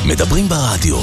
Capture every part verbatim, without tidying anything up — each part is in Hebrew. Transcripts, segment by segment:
מדברים ברדיו.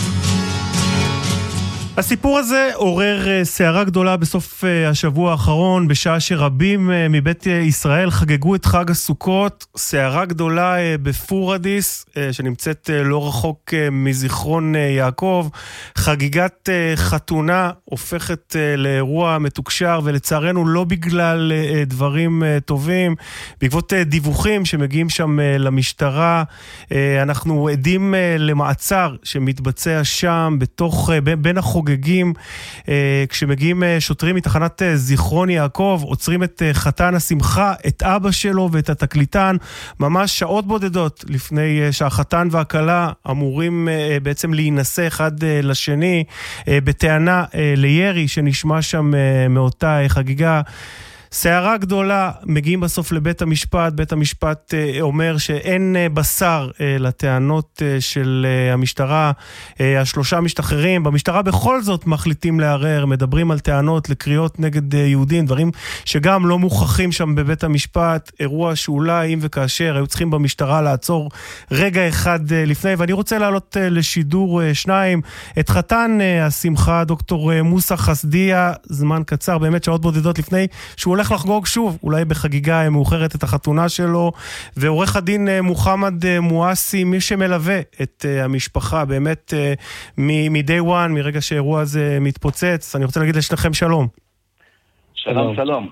הסיפור הזה עורר סערה גדולה בסוף השבוע האחרון, בשעה שרבים מבית ישראל חגגו את חג הסוכות. סערה גדולה בפורדיס, שנמצאת לא רחוק מזיכרון יעקב. חגיגת חתונה הופכת לאירוע מתוקשר, ולצערנו לא בגלל דברים טובים. בעקבות דיווחים שמגיעים שם למשטרה, אנחנו עדים למעצר שמתבצע שם בתוך, בין החוגגים. כשמגיעים שוטרים מתחנת זיכרון יעקב, עוצרים את חתן השמחה, את אבא שלו ואת התקליטן, ממש שעות בודדות לפני שהחתן והכלה אמורים בעצם להינשא אחד לשני, בטענה לירי שנשמע שם מאותה חגיגה. סערה גדולה, מגיעים בסוף לבית המשפט, בית המשפט אומר שאין בשר לטענות של המשטרה, השלושה משתחררים, במשטרה בכל זאת מחליטים לערער, מדברים על טענות לקריאות נגד יהודים, דברים שגם לא מוכחים שם בבית המשפט, אירוע שאולי אם וכאשר היו צריכים במשטרה לעצור רגע אחד לפני, ואני רוצה לעלות לשידור שניים, את חתן השמחה, דוקטור מוסא חסדיה, זמן קצר, באמת שעות בודדות לפני, שהוא הולך לחגוג שוב, אולי בחגיגה מאוחרת את החתונה שלו, ועורך הדין מוחמד מואסי, מי שמלווה את המשפחה, באמת מ-day one, מרגע שהאירוע הזה מתפוצץ. אני רוצה להגיד לשניכם שלום. שלום, שלום.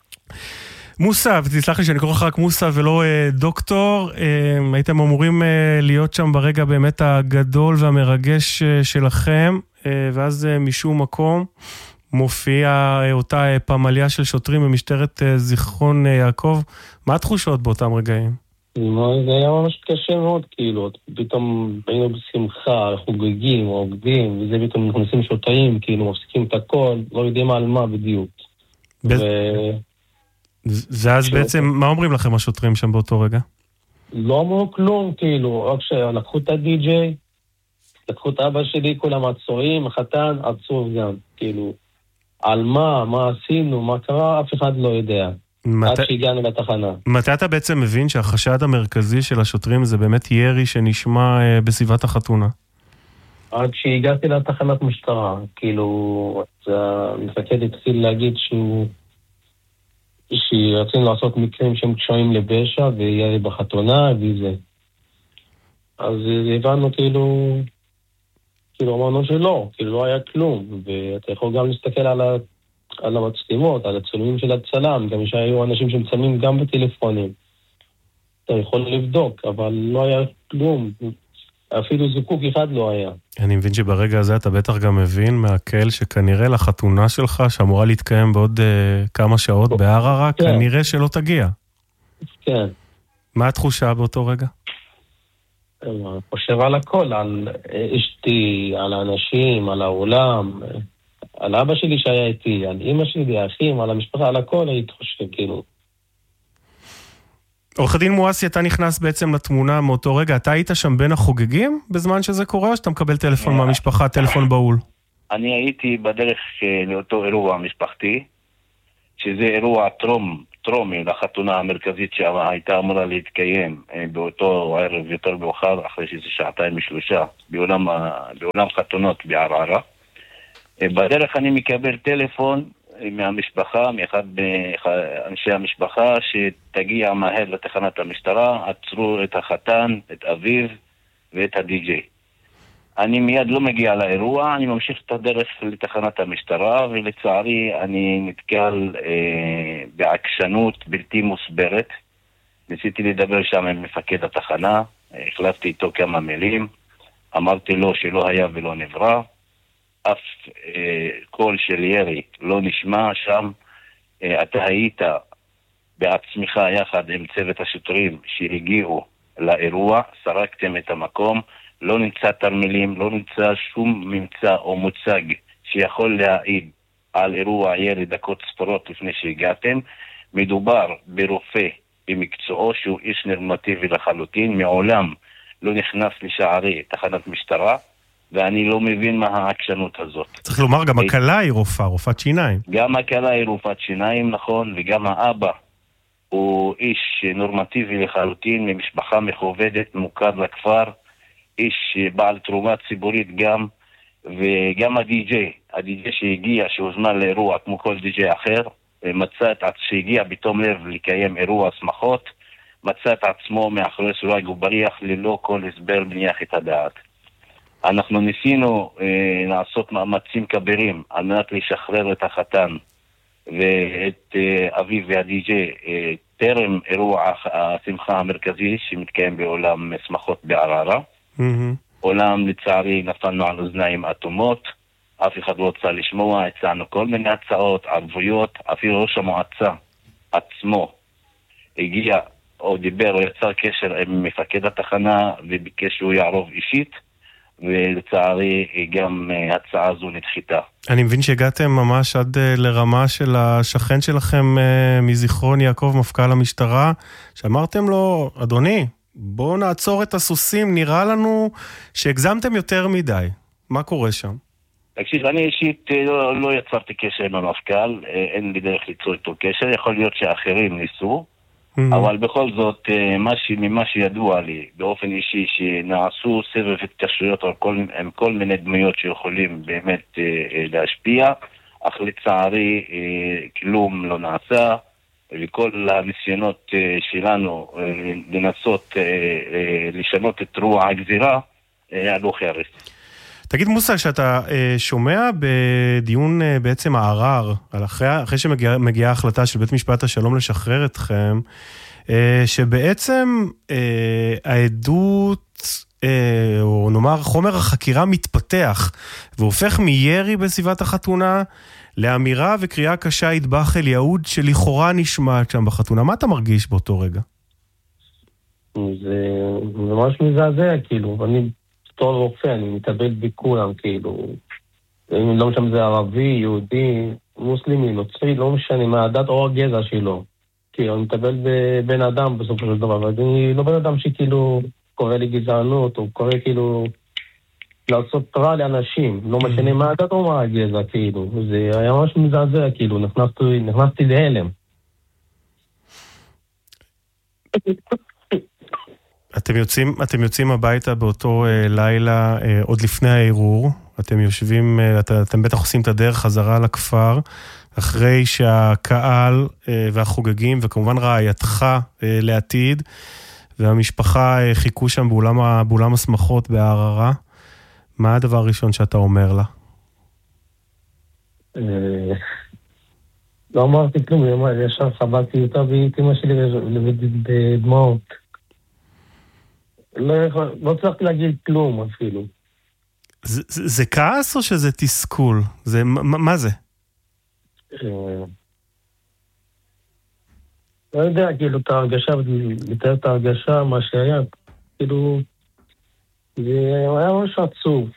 מוסא, ותסלח לי שאני קורא לך רק מוסא ולא דוקטור, הייתם אמורים להיות שם ברגע באמת הגדול והמרגש שלכם, ואז משום מקום מופיעה אותה פמליה של שוטרים במשטרת זיכרון יעקב. מה התחושות באותם רגעים? זה היה ממש קשה מאוד, כאילו, פתאום היינו בשמחה, חוגגים, עובדים, וזה פתאום נכנסים שוטרים, כאילו, מפסיקים את הכל, לא יודעים על מה בדיוק. ואז בעצם, מה אומרים לכם השוטרים שם באותו רגע? לא אמרו כלום, כאילו, רק שלקחו את הדי-ג'יי, לקחו את אבא שלי, כולם עצורים, החתן, עצור גם, כאילו, על מה, מה עשינו, מה קרה, אף אחד לא יודע. עד שהגענו לתחנה. מתי אתה בעצם מבין שהחשד המרכזי של השוטרים זה באמת ירי שנשמע בסביבת החתונה? עד שהגעתי לתחנת משטרה, כאילו, המפקד התחיל להגיד שהוא, שרצינו לעשות מקרים שהם קשורים לבשע, וירי בחתונה, וזה. אז הבנו כאילו, כאילו אמרנו שלא, כאילו לא היה כלום, ואתה יכול גם להסתכל על, ה, על המצלמות, על הצלמים של הצלם, גם שהיו אנשים שמצלמים גם בטלפונים. אתה יכול לבדוק, אבל לא היה כלום, אפילו זיקוק אחד לא היה. אני מבין שברגע הזה אתה בטח גם מבין מהקהל שכנראה לחתונה שלך, שאמורה להתקיים בעוד uh, כמה שעות בערערה, כן. כנראה שלא תגיע. כן. מה התחושה באותו רגע? אני חושב על הכל, על אשתי, על האנשים, על העולם, על אבא שלי שהיה איתי, על אמא שלי, האחים, על המשפחה, על הכל הייתי חושב, כאילו. עורך הדין מואסי, אתה נכנס בעצם לתמונה מאותו רגע, אתה היית שם בין החוגגים בזמן שזה קורה, או שאתה מקבל טלפון מהמשפחה, טלפון באול? אני הייתי בדרך לאותו אירוע משפחתי, שזה אירוע טרום, טרומי לחתונה המרכזית שהייתה אמורה להתקיים באותו ערב יותר מאוחר, אחרי שזה שעתיים משלושה, בעולם, בעולם חתונות בערערה. בדרך אני מקבל טלפון מהמשפחה, מאחד מאנשי המשפחה, שתגיע מהר לתחנת המשטרה, עצרו את החתן, את אביו ואת הדי-ג'יי. אני מיד לא מגיע לאירוע, אני ממשיך את הדרך לתחנת המשטרה, ולצערי אני נתקל אה, בעקשנות בלתי מוסברת. ניסיתי לדבר שם עם מפקד התחנה, החלפתי איתו כמה מילים, אמרתי לו שלא היה ולא נברא, אף אה, קול של ירי לא נשמע שם. אה, אתה היית בעצמך יחד עם צוות השוטרים שהגיעו לאירוע, סרקתם את המקום, לא נמצא תרמילים, לא נמצא שום ממצא או מוצג שיכול להעיד על אירוע ירי דקות ספורות לפני שהגעתם. מדובר ברופא במקצועו שהוא איש נורמטיבי לחלוטין, מעולם לא נכנס לשערי תחנת משטרה, ואני לא מבין מה העקשנות הזאת. צריך לומר, גם הקלה היא רופאה, רופאת שיניים. גם הקלה היא רופאת שיניים, נכון, וגם האבא הוא איש נורמטיבי לחלוטין, ממשפחה מכובדת, מוכר לכפר, איש בעל תרומה ציבורית גם, וגם הדי-ג'יי, הדי-ג'יי שהגיע, שהוזמן לאירוע כמו כל די-ג'יי אחר, מצא את עצמו שהגיע בתום לב לקיים אירוע שמחות, מצא את עצמו מאחורי סורג ובריח ללא כל הסבר מניח את הדעת. אנחנו ניסינו אה, לעשות מאמצים כבירים על מנת לשחרר את החתן ואת אה, אביו והדי-ג'יי אה, טרם אירוע השמחה המרכזי שמתקיים בעולם שמחות בערערה. Mm-hmm. עולם לצערי נפלנו על אוזניים אטומות, אף אחד לא רוצה לשמוע, הצענו כל מיני הצעות, ערבויות, אפילו ראש המועצה עצמו הגיע או דיבר או יצר קשר עם מפקד התחנה וביקש שהוא יערוב אישית, ולצערי גם הצעה זו נדחיתה. אני מבין שהגעתם ממש עד לרמה של השכן שלכם מזיכרון יעקב, מפכ"ל המשטרה, שאמרתם לו, אדוני, בואו נעצור את הסוסים, נראה לנו שהגזמתם יותר מדי. מה קורה שם? תקשיב, אני אישית לא, לא יצרתי קשר עם המפכ"ל, אין לי דרך ליצור איתו קשר, יכול להיות שאחרים ניסו, mm-hmm. אבל בכל זאת, מה ש, ממה שידוע לי, באופן אישי, שנעשו סבב התקשרויות עם כל, עם כל מיני דמויות שיכולים באמת להשפיע, אך לצערי כלום לא נעשה, וכל הניסיונות שלנו לנסות לשנות את רוע הגזירה, עלו חרס. תגיד מוסא, שאתה שומע בדיון בעצם הערר, אחרי, אחרי שמגיעה ההחלטה של בית משפט השלום לשחרר אתכם, שבעצם העדות, או נאמר חומר החקירה מתפתח, והופך מירי בסביבת החתונה, לאמירה וקריאה קשה ידבח אל יהוד, שלכאורה נשמעת שם בחתונה. מה אתה מרגיש באותו רגע? זה ממש מזעזע, כאילו, אני... תור רופא, אני מתאבל בכולם, כאילו, לא משנה זה ערבי, יהודי, מוסלמי, נוצרי, לא משנה מה הדת או הגזע שלו. כאילו, אני מתאבל בבן אדם בסופו של דבר, אבל אני לא בן אדם שכאילו קורא לי גזענות, או קורא כאילו לעשות רע לאנשים, לא משנה מה הדת או מה הגזע, כאילו. זה היה ממש מזעזע, כאילו, נכנסתי, נכנסתי להלם. אתם יוצאים, אתם יוצאים הביתה באותו אה, לילה, אה, עוד לפני הערעור, אתם יושבים, אה, את, אתם בטח עושים את הדרך חזרה לכפר, אחרי שהקהל אה, והחוגגים, וכמובן רעייתך אה, לעתיד, והמשפחה אה, חיכו שם באולם, באולם השמחות בערערה. מה הדבר הראשון שאתה אומר לה? לא אמרתי כלום, ישר חבקתי אותה והייתי מה שלי בדמעות. לא, לא צריכתי להגיד כלום אפילו. זה, זה, זה כעס או שזה תסכול? זה, מה, מה זה? לא יודע, כאילו, את ההרגשה, לתאר את ההרגשה, מה שהיה, כאילו, זה היה ממש עצוב.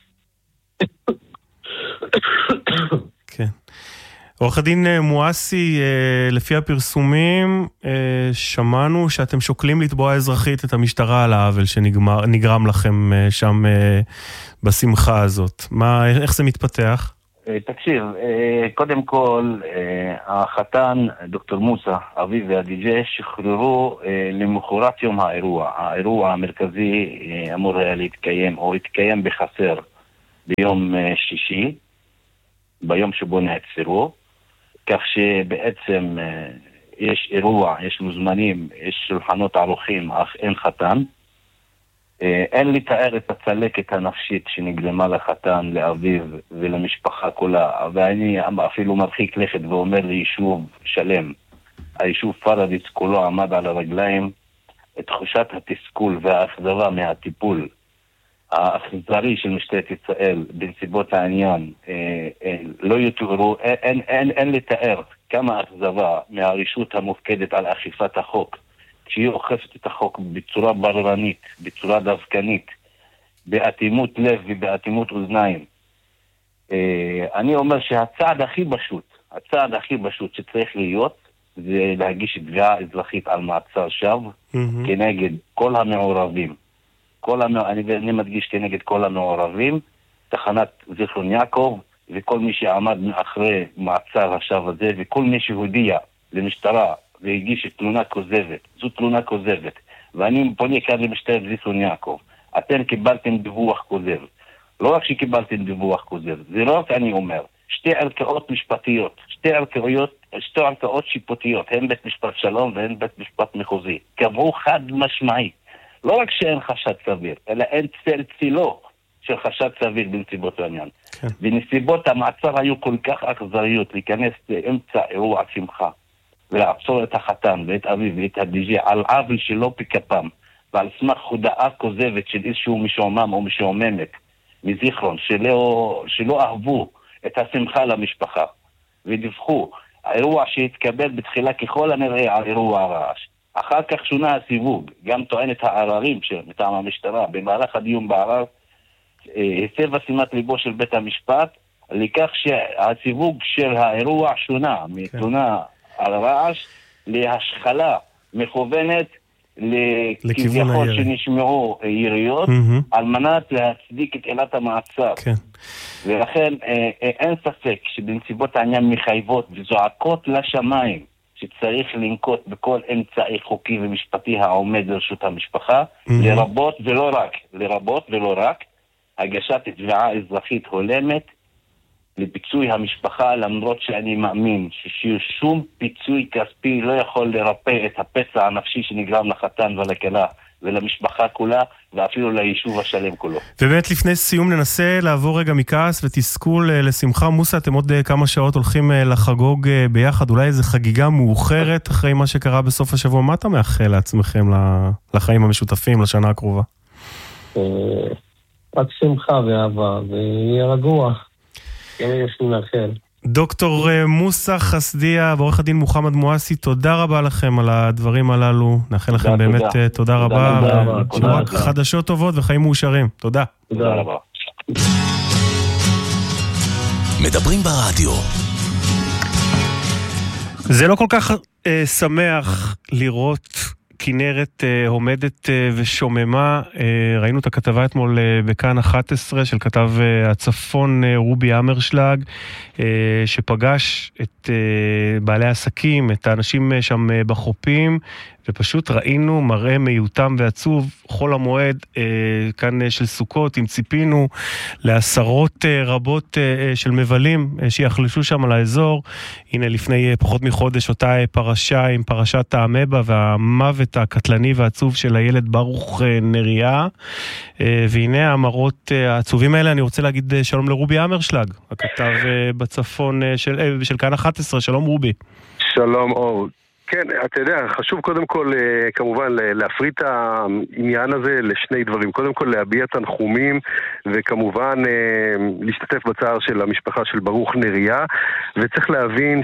כן. עורך הדין מואסי, לפי הפרסומים, שמענו שאתם שוקלים לתבוע אזרחית את המשטרה על העוול שנגרם לכם שם בשמחה הזאת. מה, איך זה מתפתח? תקשיב, קודם כל, החתן, דוקטור מוסא, אביו והדי-ג'יי, שחררו למחרת יום האירוע. האירוע המרכזי אמור היה להתקיים, או התקיים בחסר ביום שישי, ביום שבו נעצרו. כך שבעצם יש אירוע, יש מוזמנים, יש שולחנות ערוכים, אך אין חתן. אין לתאר את הצלקת הנפשית שנגרמה לחתן, לאביו ולמשפחה כולה. ואני אפילו מרחיק לכת ואומר ליישוב שלם, היישוב פורדיס כולו עמד על הרגליים. את תחושת התסכול והאכזבה מהטיפול האכזרי של משטרת ישראל בנסיבות העניין אה, אה, לא יתוארו, אין, אין, אין, אין לתאר כמה אכזבה מהרשות המופקדת על אכיפת החוק, שהיא אוכפת את החוק בצורה בררנית, בצורה דווקנית, באטימות לב ובאטימות אוזניים. אה, אני אומר שהצעד הכי פשוט, הצעד הכי פשוט שצריך להיות, זה להגיש תביעה אזרחית על מעצר שווא mm-hmm. כנגד כל המעורבים. כל המ... אני, אני מדגיש כנגד כל המעורבים, תחנת זיכרון יעקב, וכל מי שעמד מאחרי מעצר השווא הזה, וכל מי שהודיע למשטרה והגיש תלונה כוזבת. זו תלונה כוזבת. ואני פונה כאן למשטרת זיכרון יעקב. אתם קיבלתם דיווח כוזב. לא רק שקיבלתם דיווח כוזב, זה לא רק אני אומר, שתי ערכאות משפטיות, שתי ערכאות, שתי ערכאות שיפוטיות, הן בית משפט שלום והן בית משפט מחוזי, קבעו חד משמעי, לא רק שאין חשד סביר, אלא אין צל צילו של חשד סביר בנסיבות העניין. כן. בנסיבות המעצר היו כל כך אכזריות להיכנס לאמצע אירוע שמחה, ולעצור את החתן ואת אביו ואת הדיג'י על עוול שלא פקפם, ועל סמך הודעה כוזבת של איזשהו משועמם או משועממת מזיכרון, שלא, שלא אהבו את השמחה למשפחה, ודיווחו, האירוע שהתקבל בתחילה ככל הנראה על אירוע הרעש. אחר כך שונה הסיווג, גם טוענת העררים מטעם המשטרה, במהלך הדיון בערר, הסבה שימת ליבו של בית המשפט, לכך שהסיווג של האירוע שונה, מתלונה על רעש, להשחלה מכוונת, לכביכול שנשמעו יריות, mm-hmm. על מנת להצדיק את עילת המעצר. כן. ולכן אה, אה, אין ספק שבנסיבות העניין מחייבות וזועקות לשמיים שצריך לנקוט בכל אמצעי חוקי ומשפטי העומד לרשות המשפחה, mm-hmm. לרבות ולא רק, לרבות ולא רק, הגשת תביעה אזרחית הולמת לפיצוי המשפחה, למרות שאני מאמין ששום פיצוי כספי לא יכול לרפא את הפצע הנפשי שנגרם לחתן ולכלה ולמשפחה כולה, ואפילו ליישוב השלם כולו. ובאמת לפני סיום ננסה לעבור רגע מכעס ותסכול לשמחה. מוסה, אתם עוד כמה שעות הולכים לחגוג ביחד, אולי איזו חגיגה מאוחרת אחרי מה שקרה בסוף השבוע. מה אתה מאחל לעצמכם לחיים המשותפים, לשנה הקרובה? רק שמחה ואהבה, ויהיה רגוע. דוקטור מוסא חסדיה ועורך הדין מוחמד מואסי, תודה רבה לכם על הדברים הללו. נאחל לכם באמת תודה רבה, חדשות טובות וחיים מאושרים. תודה. תודה רבה. מדברים ברדיו. זה לא כל כך שמח לראות כנרת עומדת ושוממה. ראינו את הכתבה אתמול בכאן אחת עשרה של כתב הצפון רובי אמרשלג, שפגש את בעלי העסקים, את האנשים שם בחופים, ופשוט ראינו מראה מיותם ועצוב, חול המועד כאן של סוכות, אם ציפינו לעשרות רבות של מבלים שיחלשו שם על האזור. הנה לפני פחות מחודש אותה פרשה עם פרשת האמבה והמוות הקטלני והעצוב של הילד ברוך נריה, והנה המראות העצובים האלה. אני רוצה להגיד שלום לרובי אמרשלג, הכתב בצפון של, של כאן אחת עשרה. שלום רובי. שלום אור. כן, אתה יודע, חשוב קודם כל כמובן להפריד את העניין הזה לשני דברים. קודם כל להביע תנחומים וכמובן להשתתף בצער של המשפחה של ברוך נריה, וצריך להבין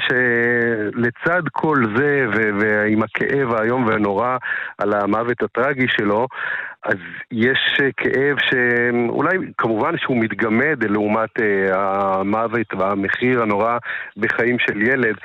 שלצד כל זה ועם הכאב היום והנורא על המוות הטרגי שלו, אז יש כאב שאולי כמובן שהוא מתגמד לעומת המוות והמחיר הנורא בחיים של ילד,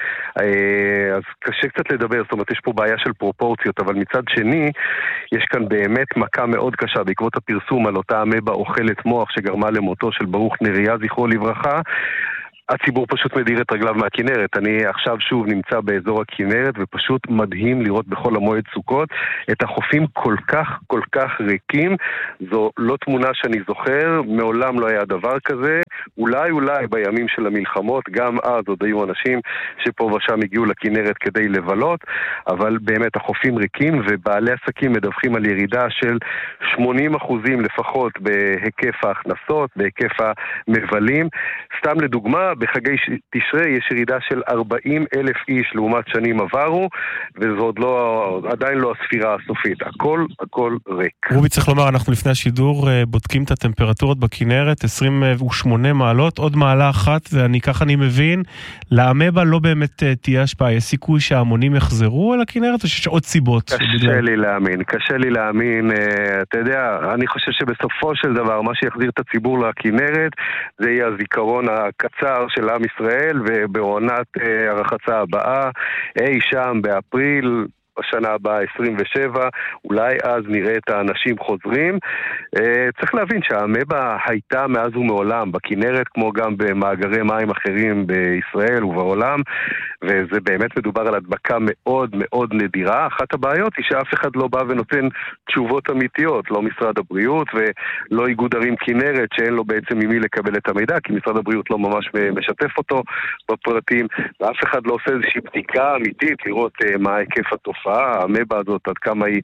אז קשה קצת לדבר, זאת אומרת יש פה בעיה של פרופורציות, אבל מצד שני יש כאן באמת מכה מאוד קשה בעקבות הפרסום על אותה אמבה אוכלת מוח שגרמה למותו של ברוך נריה זכרו לברכה. הציבור פשוט מדיר את רגליו מהכנרת. אני עכשיו שוב נמצא באזור הכנרת, ופשוט מדהים לראות בכל המועד סוכות את החופים כל כך כל כך ריקים. זו לא תמונה שאני זוכר, מעולם לא היה דבר כזה. אולי אולי בימים של המלחמות, גם אז עוד היו אנשים שפה ושם הגיעו לכנרת כדי לבלות, אבל באמת החופים ריקים, ובעלי עסקים מדווחים על ירידה של שמונים אחוזים לפחות בהיקף ההכנסות, בהיקף המבלים. סתם לדוגמה, בחגי תשרי יש ירידה של ארבעים אלף איש לעומת שנים עברו, וזו עוד לא, עדיין לא הספירה הסופית. הכל, הכל ריק. רובי, צריך לומר, אנחנו לפני השידור בודקים את הטמפרטורות בכנרת, עשרים ושמונה מעלות, עוד מעלה אחת, ואני ככה אני מבין, לאמבה לא באמת תהיה השפעה. יש סיכוי שההמונים יחזרו על הכנרת, או שיש עוד סיבות? קשה לי להאמין, קשה לי להאמין. אתה יודע, אני חושב שבסופו של דבר, מה שיחזיר את הציבור לכנרת, זה יהיה הזיכרון הקצר של עם ישראל, ובעונת הרחצה הבאה, אי שם באפריל, בשנה הבאה עשרים ושבע, אולי אז נראה את האנשים חוזרים. צריך להבין שהאמבה הייתה מאז ומעולם בכנרת, כמו גם במאגרי מים אחרים בישראל ובעולם, וזה באמת מדובר על הדבקה מאוד מאוד נדירה. אחת הבעיות היא שאף אחד לא בא ונותן תשובות אמיתיות, לא משרד הבריאות ולא איגוד ערים כנרת, שאין לו בעצם ממי לקבל את המידע, כי משרד הבריאות לא ממש משתף אותו בפרטים, ואף אחד לא עושה איזושהי בדיקה אמיתית לראות מה היקף התופעה, המבה הזאת, עד כמה היא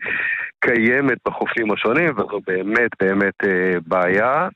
קיימת בחופים השונים, וזו באמת באמת בעיה.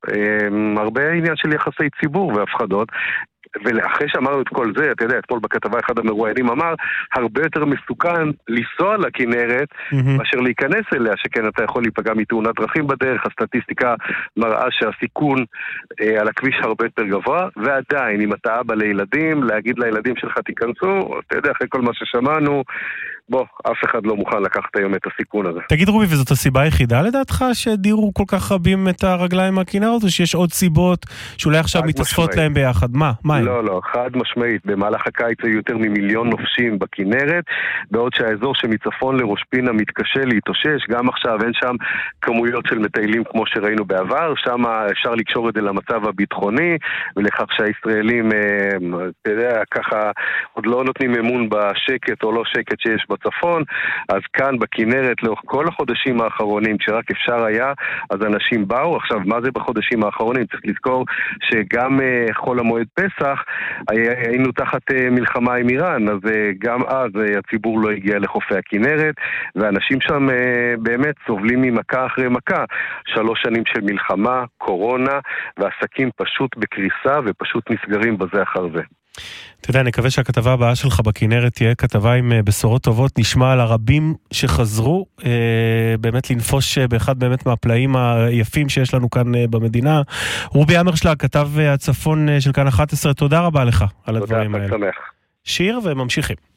הרבה עניין של יחסי ציבור והפחדות, ואחרי שאמרנו את כל זה, אתה יודע, אתמול בכתבה אחד המרואיינים אמר, הרבה יותר מסוכן לנסוע לכנרת, מאשר להיכנס אליה, שכן אתה יכול להיפגע מתאונת דרכים בדרך, הסטטיסטיקה מראה שהסיכון אה, על הכביש הרבה יותר גבוה, ועדיין, אם אתה אבא לילדים, להגיד לילדים שלך תיכנסו, אתה יודע, אחרי כל מה ששמענו, בוא, אף אחד לא מוכן לקחת היום את הסיכון הזה. תגיד רובי, וזאת הסיבה היחידה לדעתך שהדירו כל כך רבים את הרגליים מהכנרת, או שיש עוד סיבות שאולי עכשיו מתאספות להם ביחד? מה? מה הם? לא, לא, חד משמעית. במהלך הקיץ היו יותר ממיליון נופשים בכנרת, בעוד שהאזור שמצפון לראש פינה מתקשה להתאושש, גם עכשיו אין שם כמויות של מטיילים כמו שראינו בעבר, שם אפשר לקשור את זה למצב הביטחוני, ולכך שהישראלים, אתה יודע, ככה עוד לא נותנים אמון בשקט או לא שקט שיש בצפון, אז כאן בכנרת לאורך כל החודשים האחרונים, כשרק אפשר היה, אז אנשים באו. עכשיו, מה זה בחודשים האחרונים? צריך לזכור שגם uh, חול המועד פסח, היינו תחת uh, מלחמה עם איראן, אז uh, גם אז uh, הציבור לא הגיע לחופי הכנרת, ואנשים שם uh, באמת סובלים ממכה אחרי מכה. שלוש שנים של מלחמה, קורונה, ועסקים פשוט בקריסה ופשוט נסגרים בזה אחר זה. אתה יודע, נקווה שהכתבה הבאה שלך בכנרת תהיה כתבה עם בשורות טובות, נשמע על הרבים שחזרו, אה, באמת לנפוש באחד באמת מהפלאים היפים שיש לנו כאן אה, במדינה. רובי אמרשלג, כתב הצפון של כאן אחת עשרה, תודה רבה לך על הדברים האלה. תודה, שמח. שיר וממשיכים.